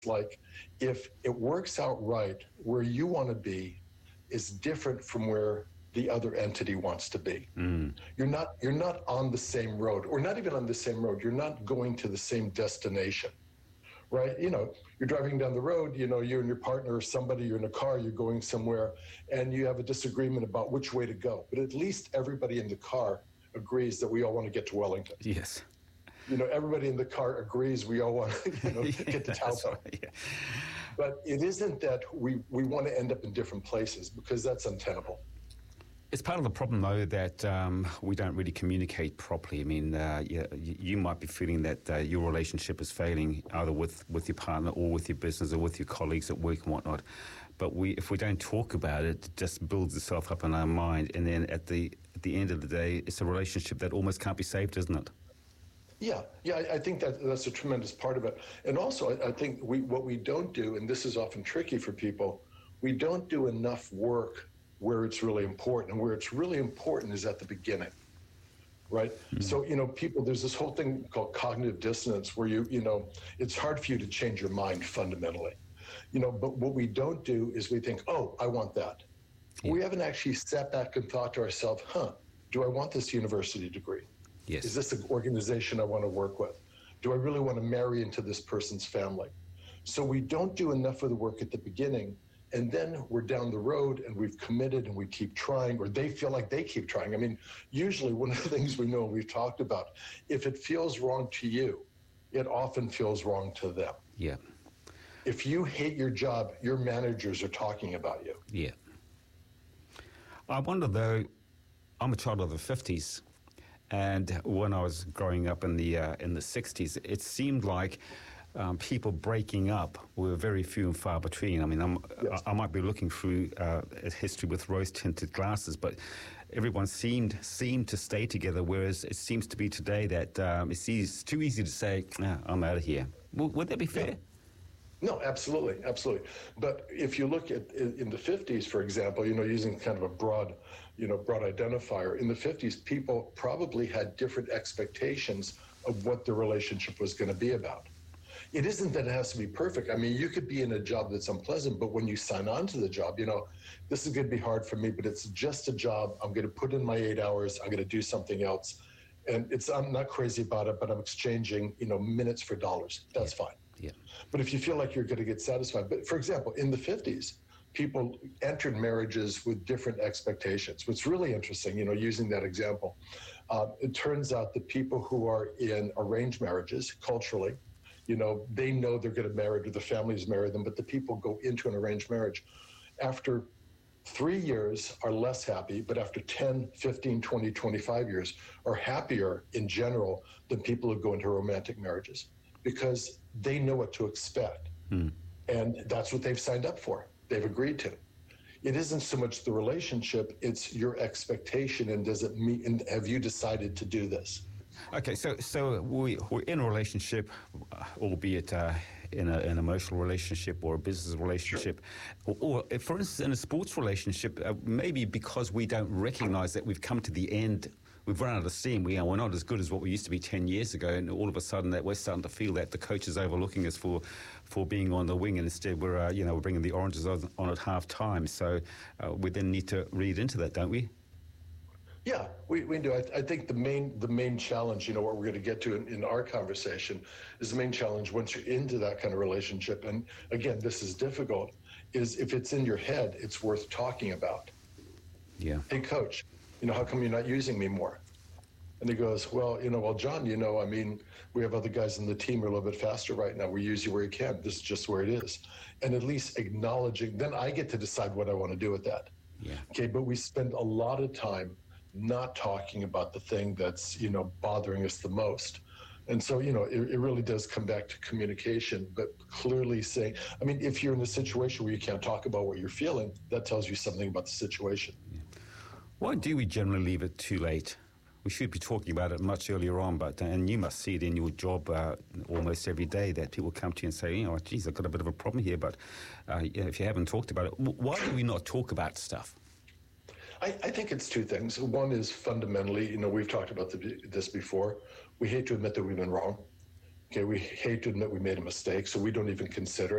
like if it works out right, where you want to be is different from where the other entity wants to be. You're not on the same road, or not even on the same road. You're not going to the same destination, right? You're driving down the road, you and your partner or somebody, you're in a car, you're going somewhere, and you have a disagreement about which way to go. But at least everybody in the car agrees that we all want to get to Wellington. Yes. Everybody in the car agrees we all want to get to Taupo. Right, yeah. But it isn't that we want to end up in different places, because that's untenable. It's part of the problem, though, that we don't really communicate properly. I mean, you might be feeling that your relationship is failing, either with your partner or with your business or with your colleagues at work and whatnot. But if we don't talk about it, it just builds itself up in our mind. And then at the end of the day, it's a relationship that almost can't be saved, isn't it? Yeah, I think that's a tremendous part of it. And also, I think what we don't do, and this is often tricky for people, we don't do enough work where it's really important. And where it's really important is at the beginning, right? Mm-hmm. So, people, there's this whole thing called cognitive dissonance where it's hard for you to change your mind fundamentally. But what we don't do is we think, oh, I want that. Yeah. We haven't actually sat back and thought to ourselves, do I want this university degree? Yes. Is this an organization I want to work with? Do I really want to marry into this person's family? So we don't do enough of the work at the beginning, and then we're down the road and we've committed and we keep trying, or they feel like they keep trying. I mean, usually one of the things we know and we've talked about, if it feels wrong to you, it often feels wrong to them. Yeah. If you hate your job, your managers are talking about you. Yeah. I wonder, though, I'm a child of the 50s. And when I was growing up in the 60s, it seemed like people breaking up were very few and far between. I mean, I might be looking through history with rose-tinted glasses, but everyone seemed to stay together, whereas it seems to be today that it's too easy to say, I'm out of here. Would that be fair? Yeah. No, absolutely. But if you look at in the 50s, for example, using kind of a broad identifier, in the 50s, people probably had different expectations of what the relationship was going to be about. It isn't that it has to be perfect. I mean, you could be in a job that's unpleasant, but when you sign on to the job, this is going to be hard for me, but it's just a job. I'm going to put in my 8 hours. I'm going to do something else. And I'm not crazy about it, but I'm exchanging, minutes for dollars. That's fine. Yeah. But if you feel like you're going to get satisfied, but for example, in the 50s, people entered marriages with different expectations. What's really interesting, using that example, it turns out that people who are in arranged marriages, culturally, they know they're going to marry, or the families marry them, but the people go into an arranged marriage. After 3 years are less happy, but after 10, 15, 20, 25 years are happier in general than people who go into romantic marriages, because they know what to expect. And that's what they've signed up for. They've agreed to. It isn't so much the relationship, it's your expectation, and does it meet, and have you decided to do this? Okay, so we're in a relationship, albeit in an emotional relationship or a business relationship, sure. or for instance, in a sports relationship, maybe because we don't recognize that we've come to the end, we've run out of steam, we're not as good as what we used to be 10 years ago, and all of a sudden that we're starting to feel that the coach is overlooking us for being on the wing, and instead we're bringing the oranges on at half time. So we then need to read into that, don't we? Yeah, we do. I think the main challenge, what we're going to get to in our conversation, is the main challenge once you're into that kind of relationship. And again, this is difficult, is if it's in your head, it's worth talking about. Yeah. Hey, coach, how come you're not using me more? And he goes, well, John, I mean, we have other guys in the team who are a little bit faster right now. We use you where you can. This is just where it is. And at least acknowledging, then I get to decide what I want to do with that. Yeah. Okay, but we spend a lot of time not talking about the thing that's, bothering us the most. And so, it really does come back to communication, but clearly saying, I mean, if you're in a situation where you can't talk about what you're feeling, that tells you something about the situation. Yeah. Why do we generally leave it too late? We should be talking about it much earlier on, and you must see it in your job almost every day that people come to you and say, geez, I've got a bit of a problem here, but if you haven't talked about it, why do we not talk about stuff? I think it's two things. One is fundamentally, we've talked about this before. We hate to admit that we've been wrong. Okay, we hate to admit we made a mistake, so we don't even consider it.